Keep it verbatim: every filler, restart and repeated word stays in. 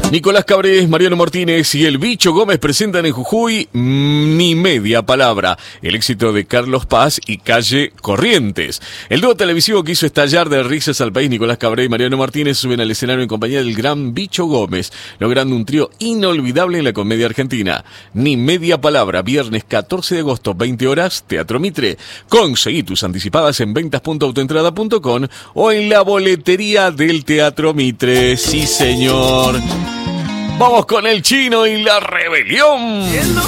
Nicolás Cabré, Mariano Martínez y el Bicho Gómez presentan en Jujuy Ni Media Palabra, el éxito de Carlos Paz y Calle Corrientes. El dúo televisivo que hizo estallar de risas al país, Nicolás Cabré y Mariano Martínez, suben al escenario en compañía del gran Bicho Gómez, logrando un trío inolvidable en la comedia argentina. Ni Media Palabra, viernes catorce de agosto, veinte horas, Teatro Mitre. Conseguí tus anticipadas en ventas punto autoentrada punto com o en la boletería del Teatro Mitre. Sí, señor. Vamos con el Chino y la rebelión.